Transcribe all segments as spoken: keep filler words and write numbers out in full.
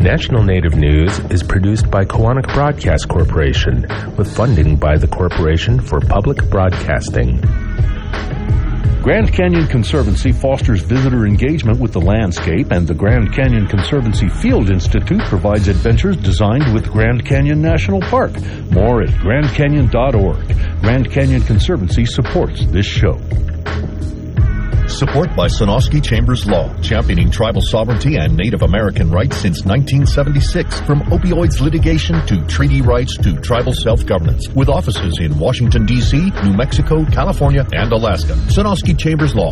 National Native News is produced by Koahnic Broadcast Corporation with funding by the Corporation for Public Broadcasting. Grand Canyon Conservancy fosters visitor engagement with the landscape, and the Grand Canyon Conservancy Field Institute provides adventures designed with Grand Canyon National Park. More at grand canyon dot org. Grand Canyon Conservancy supports this show. Support by Sonosky Chambers Law, championing tribal sovereignty and Native American rights since nineteen seventy-six. From opioids litigation to treaty rights to tribal self-governance. With offices in Washington, D C, New Mexico, California, and Alaska. Sonosky Chambers Law.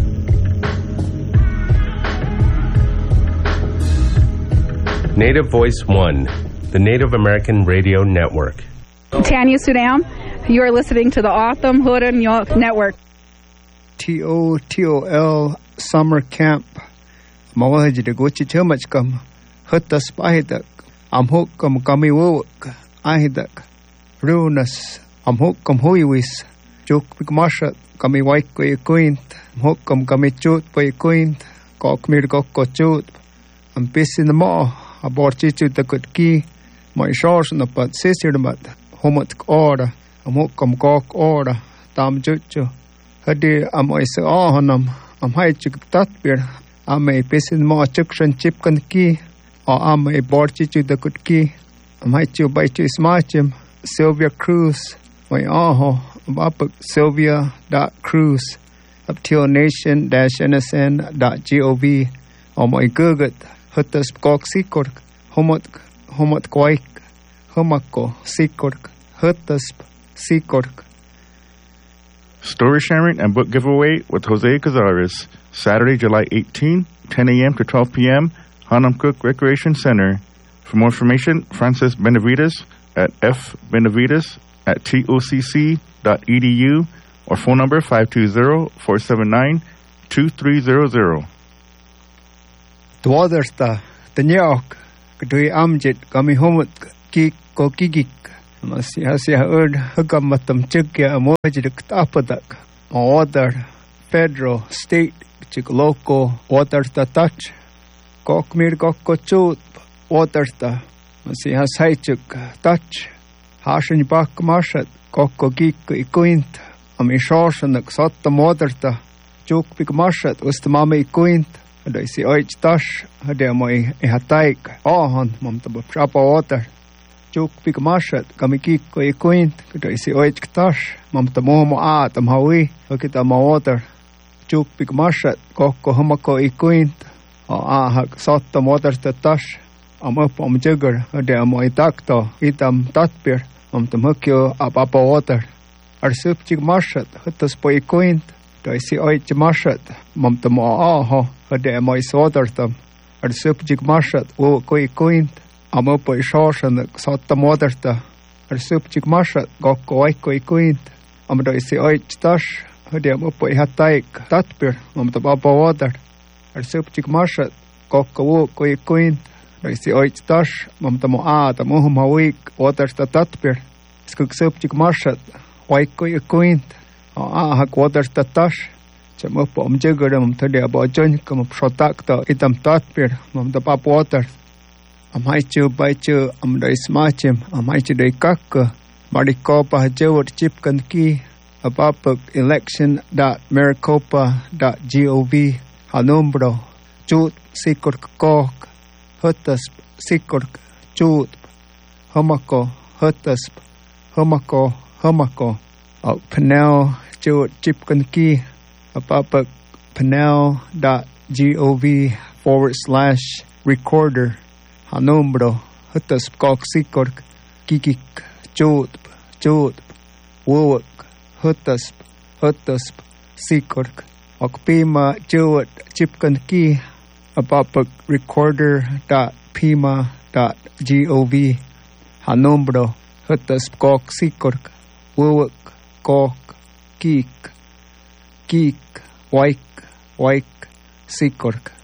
Native Voice One, the Native American Radio Network. Tanya Sudam, you are listening to the Autumn Huron Network. T O T O L Summer Camp. Mawaji de Gochi Chumachkam. Hutas Pahidak. Amhokam Kamiwok. Ahidak. Runas. Amhokam Huiwis. Juk Mashat. Kami Waiko Quint. Amhokam Kamichut by Quint. Kokmir Gokko Chut. I'm pissing the maw. Aborchichu the good key. My shores in the but sister the Homot order. Amhokam Gok order. Tam Juchu. Hadi am oisa ahanam am hai chuk tatbir am ei pesin ma chukran chipkan ki or am ei borchi chu the good ki am hai chu by chu smachim Sylvia Cruz my aho up Sylvia dot Cruz up till nation dash N S N dot gov or my gugut hutas kok sikork homot homot kwaik homako sikork hutas sikork. Story sharing and book giveaway with Jose Cazares, Saturday, July eighteenth, ten a.m. to twelve p.m., Hanam Cook Recreation Center. For more information, Francis Benavides at f benavides at tocc dot edu or phone number five two zero, four seven nine, two three zero zero. Dwadersta, the Nyok, Gdui Amjit, Gami Homut, Kik, Kokigik. Masi hasi heard hagamatam chikya amojik tapadak. Order federal state chik local order ta touch. Kokmir kokko chut order ta. Masi has haichuk touch. Hashin bak marshat kokko gik ikuint. Ami shorsan ak sotta order ta. Juk big marshat ustamame ikuint. Hadai si oich tash. Hadai moi ihataik. Ahon mamtabab shapa order. Juk big marshat kamikik ko ikuint kito isi oich ktash mamta momo a tam hawi kita mawater juk big marshat kokko hamako ikuint a a hak sotta water tash am up am jugger de am itakto itam tatpir mamta mukyo apapa water ar sup big marshat hutas po ikuint to isi oich marshat mamta mo a ho de am is water tam ar sup big marshat o ko ikuint Amo po ishoshan sotta moderta ar supchik marshat gokko waiko ikuint amdo isi oich tash hadi amo po ihataik tatpir mamta baba water ar supchik marshat gokko wo ko ikuint do isi oich tash mamta mo a ta mohum hawik water ta tatpir skuk supchik marshat waiko ikuint a a hak water ta tash chamo po amjegor mamta de abo jon kam shotak ta itam tatpir mamta baba water am haichu baichu am dai smachim am haichu dai kakka marikopa hajewat chipkan ki apapak election dot maricopa dot gov hanumbro chut sikur kok hutasp sikur chut homako hutasp homako homako au panel chut chipkan ki apapak panel dot gov forward slash recorder Hanumbro, hutas kok sikork, kikik, chut, chut, wuk, hutas, hutas, sikork, okpima, chut, chipkan ki, apapak recorder dot pima dot gov, Hanumbro, hutas kok sikork, wuk, kok, kik, kik, waik, waik, sikork.